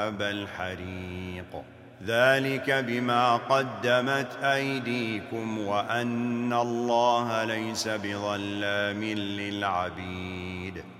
الحريق ذلك بما قدمت أيديكم وأن الله ليس بظلام للعبيد